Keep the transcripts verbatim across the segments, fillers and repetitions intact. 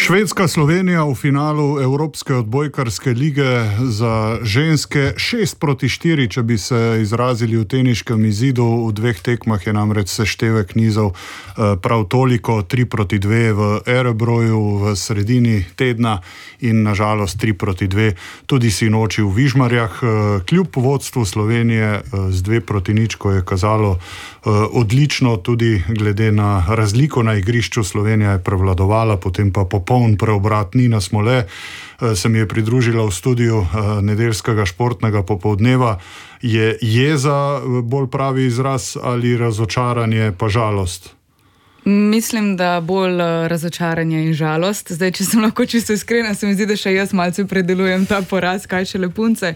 Švedska Slovenija v finalu Evropske odbojkarske lige za ženske šest proti štiri, če bi se izrazili v teniškem izidu. V dveh tekmah je namreč seštevek nizov prav toliko, tri proti dve v Erebroju v sredini tedna in nažalost tri proti dve tudi sinoči v Vižmarjah. Kljub vodstvu Slovenije z dve proti nič, ko je kazalo odlično, tudi glede na razliko na igrišču, Slovenija je prevladovala, potem pa popoln preobrat. Nina Smole se mi je pridružila v studiu nedeljskega športnega popoldneva. Je jeza bolj pravi izraz ali razočaranje pa žalost? Mislim, da bolj razočaranje in žalost. Zdaj, če sem lahko čisto iskrena, se mi zdi, da še jaz malce predelujem ta poraz, kaj šele punce.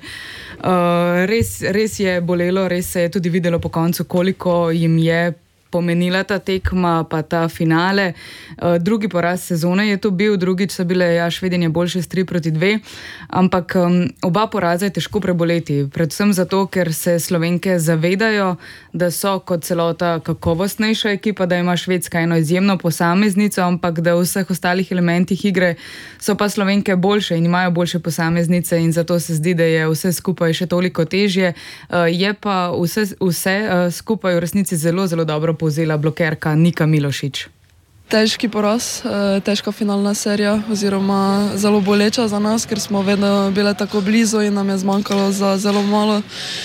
Uh, res, res je bolelo, res se je tudi videlo po koncu, koliko jim je pomenila ta tekma, pa ta finale. Uh, drugi poraz sezone je to bil, drugič so bile ja, Švedinje boljše s tri proti dve, ampak um, oba poraza je težko preboleti, predvsem zato, ker se Slovenke zavedajo, da so kot celota kakovostnejša ekipa, da ima Švedska eno izjemno posameznico, ampak da v vseh ostalih elementih igre so pa Slovenke boljše in imajo boljše posameznice in zato se zdi, da je vse skupaj še toliko težje. Uh, je pa vse, vse uh, skupaj v resnici zelo, zelo dobro povzela blokerka Nika Milošič. Težki poraz, težka finalna serija oziroma zelo boleča za nas, ker smo vedno bile tako blizu in nam je zmanjkalo za zelo malo.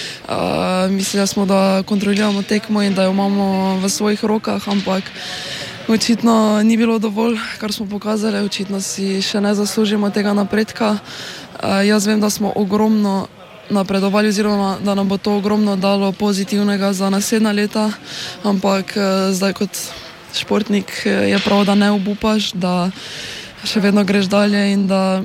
Uh, mislili smo, da kontroliramo tekmo in da jo imamo v svojih rokah, ampak očitno ni bilo dovolj, kar smo pokazali, očitno si še ne zaslužimo tega napredka. Uh, jaz vem, da smo ogromno napredovali oziroma da nam bo to ogromno dalo pozitivnega za naslednja leta, ampak zdaj kot športnik je prav, da ne obupaš, da še vedno greš dalje in da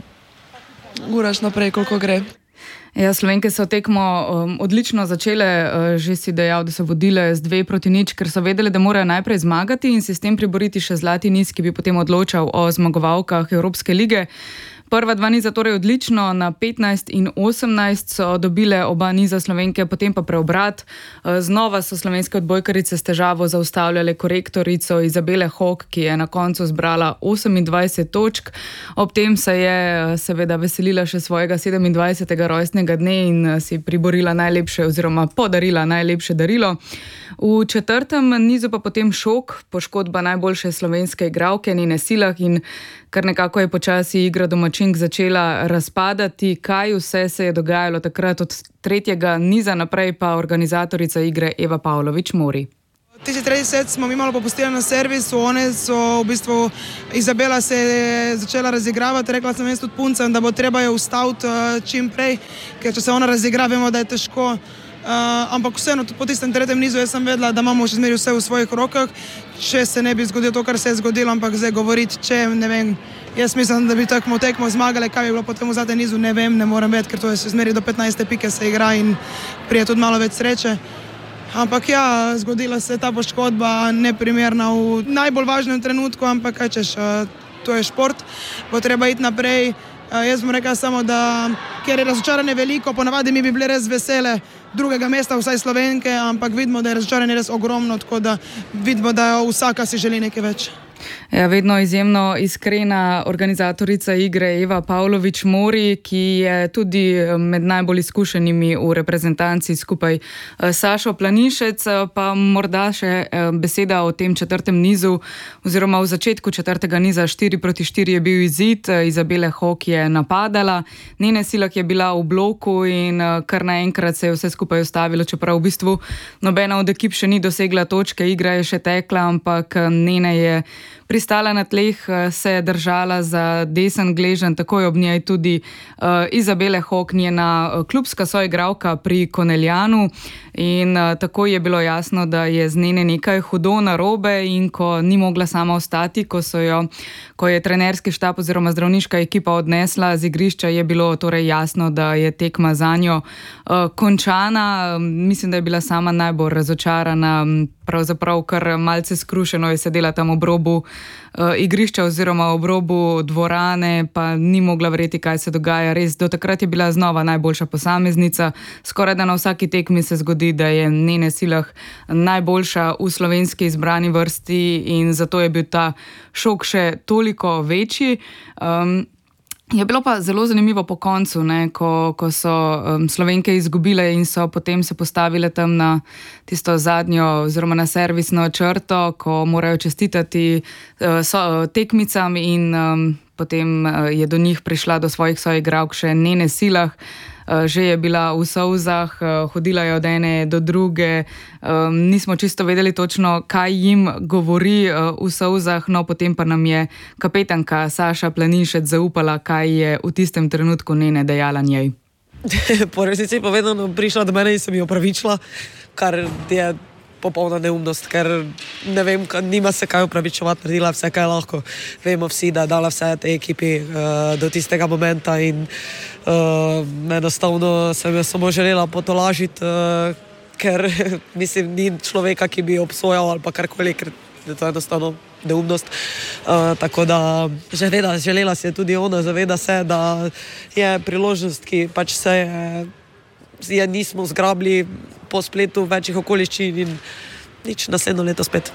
guraš naprej, koliko gre. Ja, Slovenke so tekmo um, odlično začele, uh, že si dejal, da so vodile z dve proti nič, ker so vedele, da morajo najprej zmagati in si s tem priboriti še zlati niz, ki bi potem odločal o zmagovalkah Evropske lige. Prva dva niza torej odlično, na petnajst in osemnajst so dobile oba niza Slovenke, potem pa preobrat. Znova so slovenske odbojkarice s težavo zaustavljale korektorico Izabele Hok, ki je na koncu zbrala osemindvajset točk. Ob tem se je seveda veselila še svojega sedemindvajsetega rojstnega dne in si priborila najlepše oziroma podarila najlepše darilo. V četrtem nizu pa potem šok, poškodba najboljše slovenske igralke Nine Silah in kar nekako je počasi igra domačink začela razpadati. Kaj vse se je dogajalo takrat od tretjega niza naprej, pa organizatorica igre Eva Pavlović Mori. Tisti tretji set smo mi malo popustili na servisu, one so v bistvu, Izabela se je začela razigravati, rekla sem jaz tudi puncem, da bo treba jo ustaviti čim prej, ker če se ona razigra, vemo, da je težko. Uh, ampak vseeno, po tistem tretjem nizu jaz sem vedela, da imamo še zmeri vse v svojih rokah, če se ne bi zgodilo to, kar se je zgodilo, ampak zdaj govoriti, če, ne vem, jaz mislim, da bi tekmo tekmo zmagali, kaj bi bilo potem v zadnjem nizu, ne vem, ne morem vedeti, ker to je še zmeri do petnajste pike se igra in prije tudi malo več sreče. Ampak ja, zgodila se je ta poškodba neprimerna v najbolj važnem trenutku, ampak kaj češ, to je šport, bo treba iti naprej. Uh, jaz bom rekla samo, da ker je razočaranje veliko, ponavadi mi bi bile res vesele drugega mesta, vsaj Slovenke, ampak vidimo, da je razočaranje res ogromno, tako da vidimo, da vsaka si želi nekaj več. Ja, vedno izjemno iskrena organizatorica igre Eva Pavlović Mori, ki je tudi med najbolj izkušenimi v reprezentanci skupaj s Sašo Planinšec. Pa morda še beseda o tem četrtem nizu oziroma v začetku četrtega niza štiri proti štiri je bil izid. Izabele Hok je napadala, Nine Silah je bila v bloku in kar naenkrat se je vse skupaj ustavilo, čeprav v bistvu nobena od ekip še ni dosegla točke, igra je še tekla, ampak Nene je pristala na tleh, se je držala za desen gleženj, takoj ob njej tudi uh, Izabele Hok, njena klubska soigralka pri Koneljanu in uh, takoj je bilo jasno, da je z Nene nekaj hudo narobe in ko ni mogla sama ostati, ko so jo, ko je trenerski štab oziroma zdravniška ekipa odnesla z igrišča, je bilo torej jasno, da je tekma zanjo uh, končana. Mislim, da je bila sama najbolj razočarana, pravzaprav kar malce skrušeno je sedela tam ob robu uh, igrišča oziroma ob robu dvorane, pa ni mogla verjeti, kaj se dogaja. Res, do takrat je bila znova najboljša posameznica. Skoraj da na vsaki tekmi se zgodi, da je Nene Silah najboljša v slovenski izbrani vrsti in zato je bil ta šok še toliko večji. Um, Je bilo pa zelo zanimivo po koncu, ne, ko, ko so um, Slovenke izgubile in so potem se postavile tam na tisto zadnjo oziroma na servisno črto, ko morajo čestitati uh, so, tekmicam in um, potem uh, je do njih prišla, do svojih soigralk še Nene Silah. Že je bila v solzah, hodila je od ene do druge, nismo čisto vedeli točno, kaj jim govori v solzah, no potem pa nam je kapetanka Saša Planinšec zaupala, kaj je v tistem trenutku Nene dejala njej. Po resnici povedano, prišla do mene in sem jo opravičila, kar je popolna neumnost, ker ne vem, nima se kaj upravičevati, naredila vse, kaj lahko. Vemo vsi, da je dala vse tej ekipi uh, do tistega momenta in uh, enostavno sem jo samo želela potolažiti, uh, ker mislim, ni človeka, ki bi obsojal ali pa karkoli, ker je to enostavno neumnost. Uh, tako da želela, želela si je tudi ona, zaveda se, da je priložnost, ki pač se je, je nismo zgrabili po spletu večjih okoliščin in nič, naslednjo leto spet.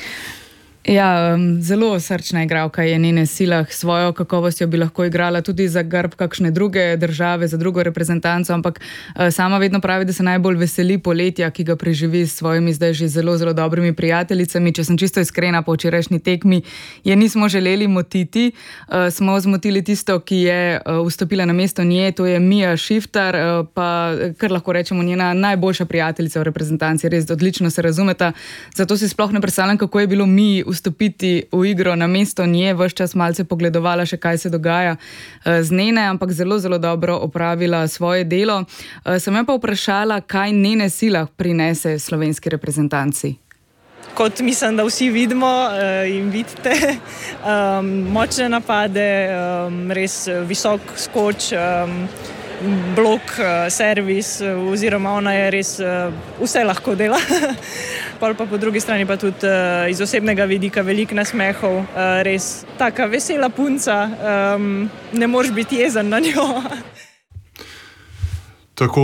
Ja, zelo srčna igralka je Nene Silah, svojo kakovostjo bi lahko igrala tudi za grb kakšne druge države, za drugo reprezentanco, ampak sama vedno pravi, da se najbolj veseli poletja, ki ga preživi s svojimi zdaj že zelo, zelo dobrimi prijateljicami. Če sem čisto iskrena, po včerajšnji tekmi je nismo želeli motiti, smo zmotili tisto, ki je vstopila na mesto nje, to je Mia Šiftar, pa kar lahko rečemo njena najboljša prijateljica v reprezentanci, res odlično se razumeta, zato si sploh ne predstavljam, kako je bilo mi vstopiti v igro na mesto nje, ves čas malce pogledovala še, kaj se dogaja z Nene, ampak zelo, zelo dobro opravila svoje delo. Sem jo pa vprašala, kaj Nene Silah prinese slovenski reprezentanci. Kot mislim, da vsi vidimo in vidite, um, močne napade, um, res visok skoč, um, blok, servis, oziroma ona je res vse lahko dela. Pa po drugi strani pa tudi iz osebnega vidika veliko nasmehov, res taka vesela punca, ne moreš biti jezen na njo. Tako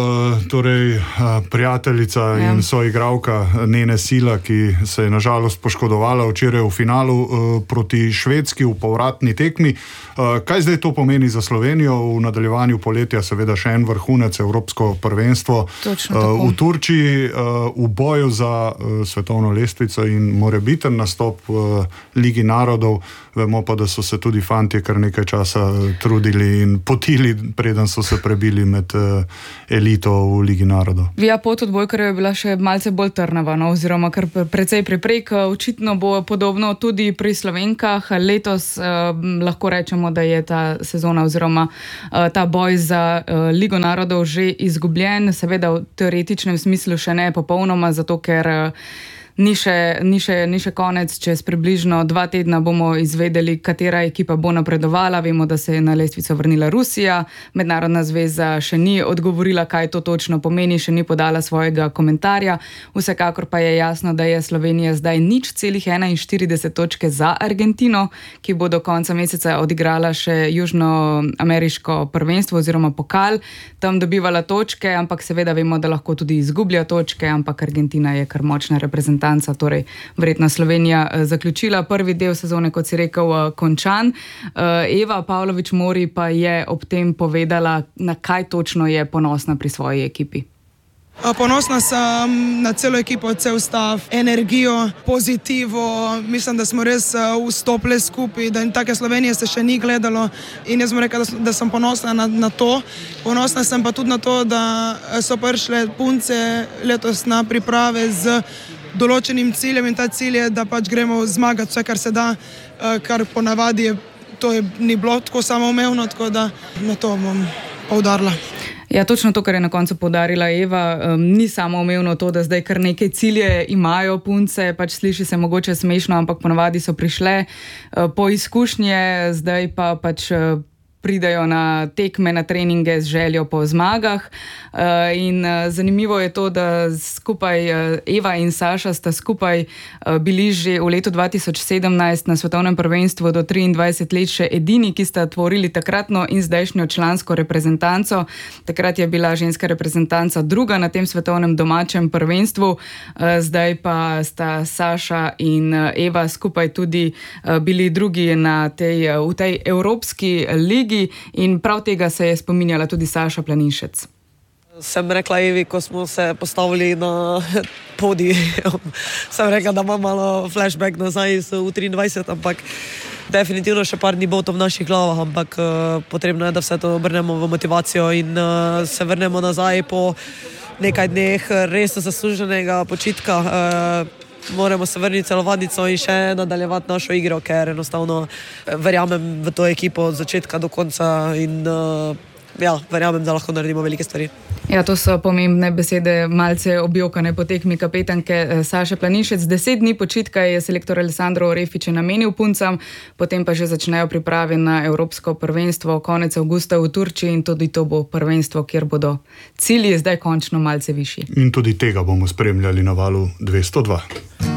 torej prijateljica ja. in soigralka Nene Silah, ki se je nažalost poškodovala včeraj v finalu proti Švedski v povratni tekmi. Kaj zdaj to pomeni za Slovenijo v nadaljevanju poletja? Seveda še en vrhunec, Evropsko prvenstvo v Turčiji, v boju za svetovno lestvico in morebiten nastop v Ligi narodov. Vemo pa, da so se tudi fantje kar nekaj časa trudili in potili, preden so se prebili med elito v Ligi narodov. Ja, pot odbojkarjev je bila še malce bolj trnava, no, oziroma kar precej preprek. Očitno bo podobno tudi pri Slovenkah. Letos eh, lahko rečemo, da je ta sezona oziroma eh, ta boj za eh, Ligo narodov že izgubljen. Seveda v teoretičnem smislu še ne popolnoma, zato ker eh, Ni še, ni, še, ni še konec, čez približno dva tedna bomo izvedeli, katera ekipa bo napredovala. Vemo, da se je na lestvico vrnila Rusija, Mednarodna zveza še ni odgovorila, kaj to točno pomeni, še ni podala svojega komentarja. Vsekakor pa je jasno, da je Slovenija zdaj nič celih enainštirideset točke za Argentino, ki bo do konca meseca odigrala še južnoameriško prvenstvo oziroma pokal, tam dobivala točke, ampak seveda vemo, da lahko tudi izgublja točke, ampak Argentina je kar močna reprezentanca. Torej, verjetno Slovenija zaključila prvi del sezone, kot si rekel, končan. Eva Pavlović Mori pa je ob tem povedala, na kaj točno je ponosna pri svoji ekipi. Ponosna sem na celo ekipo, cel stav, energijo, pozitivo. Mislim, da smo res vstopili skupaj, da in take Slovenije se še ni gledalo in jaz sem rekla, da, da sem ponosna na, na to. Ponosna sem pa tudi na to, da so prišle punce letos na priprave z določenim ciljem in ta cilj je, da pač gremo zmagati vse, kar se da, kar ponavadi je, to je ni bilo tako samoumevno, tako da na to bom poudarila. Ja, točno to, kar je na koncu poudarila Eva, um, ni samoumevno to, da zdaj kar neke cilje imajo punce, pač sliši se mogoče smešno, ampak ponavadi so prišle uh, po izkušnje, zdaj pa pač uh, pridejo na tekme, na treninge z željo po zmagah. In zanimivo je to, da skupaj Eva in Saša sta skupaj bili že v letu dva tisoč sedemnajst na svetovnem prvenstvu do triindvajset let še edini, ki sta tvorili takratno in zdajšnjo člansko reprezentanco. Takrat je bila ženska reprezentanca druga na tem svetovnem domačem prvenstvu, zdaj pa sta Saša in Eva skupaj tudi bili drugi na tej, v tej Evropski ligi in prav tega se je spominjala tudi Saša Planinšec. Sem rekla Evi, ko smo se postavili na podij, sem rekla, da imam malo flashback nazaj v triindvajset, ampak definitivno še par dni bo to v naših glavah, ampak uh, potrebno je, da vse to obrnemo v motivacijo in uh, se vrnemo nazaj po nekaj dneh res zasluženega počitka. Uh, moramo se vrniti celovadnico in še nadaljevati našo igro, ker enostavno verjamem v to ekipo od začetka do konca in uh, ja, verjamem, da lahko naredimo velike stvari. Ja, to so pomembne besede, malce objokane po tekmi kapetanke Saše Planinšec. Deset dni počitka je selektor Alessandro Orefič namenil puncam, potem pa že začnejo priprave na Evropsko prvenstvo konec avgusta v Turčiji in tudi to bo prvenstvo, kjer bodo cilji zdaj končno malce višji. In tudi tega bomo spremljali na valu dvesto dva.